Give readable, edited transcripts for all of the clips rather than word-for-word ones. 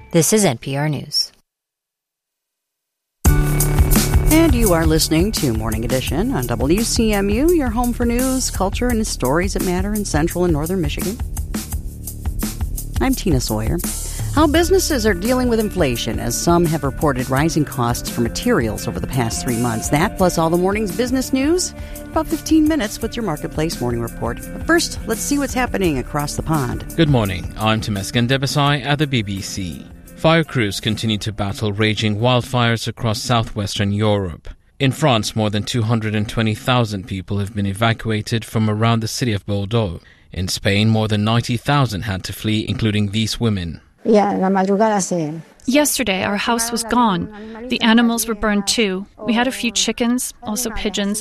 This is NPR News. And you are listening to Morning Edition on WCMU, your home for news, culture, and stories that matter in central and northern Michigan. I'm Tina Sawyer. How businesses are dealing with inflation, as some have reported rising costs for materials over the past 3 months. That, plus all the morning's business news, about 15 minutes with your Marketplace Morning Report. But first, let's see what's happening across the pond. Good morning. I'm Temesgen Debesai at the BBC. Fire crews continue to battle raging wildfires across southwestern Europe. In France, more than 220,000 people have been evacuated from around the city of Bordeaux. In Spain, more than 90,000 had to flee, including these women. Yesterday, our house was gone. The animals were burned too. We had a few chickens, also pigeons.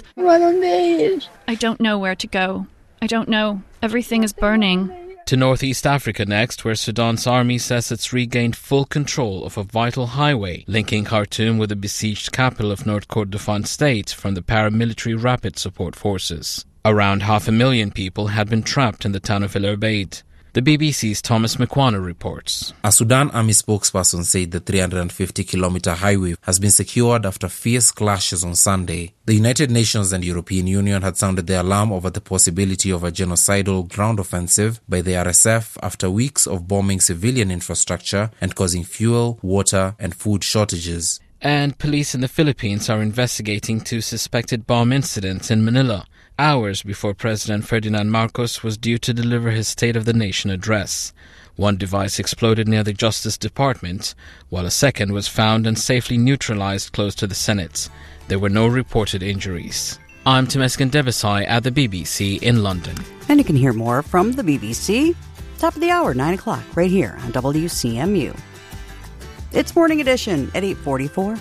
I don't know where to go. I don't know. Everything is burning. To Northeast Africa next, where Sudan's army says it's regained full control of a vital highway linking Khartoum with the besieged capital of North Kordofan state from the paramilitary Rapid Support Forces. Around 500,000 people had been trapped in the town of El Obeid. The BBC's Thomas McQuarrie reports. A Sudan army spokesperson said the 350-kilometer highway has been secured after fierce clashes on Sunday. The United Nations and European Union had sounded the alarm over the possibility of a genocidal ground offensive by the RSF after weeks of bombing civilian infrastructure and causing fuel, water, and food shortages. And police in the Philippines are investigating two suspected bomb incidents in Manila, hours before President Ferdinand Marcos was due to deliver his State of the Nation address. One device exploded near the Justice Department, while a second was found and safely neutralized close to the Senate. There were no reported injuries. I'm Temesgen Debesai at the BBC in London. And you can hear more from the BBC, top of the hour, 9 o'clock, right here on WCMU. It's Morning Edition at 8:44.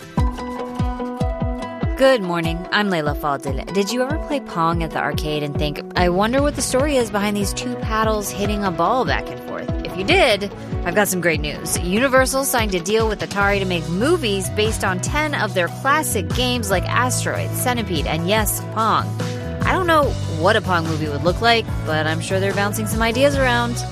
Good morning. I'm Layla Faldil. Did you ever play Pong at the arcade and think, I wonder what the story is behind these two paddles hitting a ball back and forth? If you did, I've got some great news. Universal signed a deal with Atari to make movies based on 10 of their classic games like Asteroid, Centipede, and yes, Pong. I don't know what a Pong movie would look like, but I'm sure they're bouncing some ideas around.